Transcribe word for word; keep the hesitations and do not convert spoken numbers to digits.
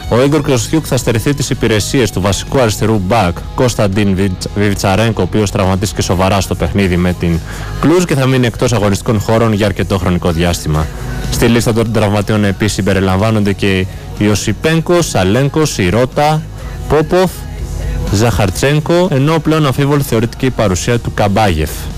Ο Ίγκορ Κροσιούκ θα στερηθεί τις υπηρεσίες του βασικού αριστερού μπακ Κωνσταντίν Βιβτσαρένκο, ο οποίος τραυματίστηκε σοβαρά στο παιχνίδι με την Κλουζ και θα μείνει εκτός αγωνιστικών χώρων για αρκετό χρονικό διάστημα. Στη λίστα των τραυματιών επίσης συμπεριλαμβάνονται και η Οσιπένκο, Σαλένκο, Σιρότα, Πόποφ, Ζαχαρτσένκο, ενώ πλέον αμφίβολη θεωρείται και η παρουσία του Καμπάγεφ.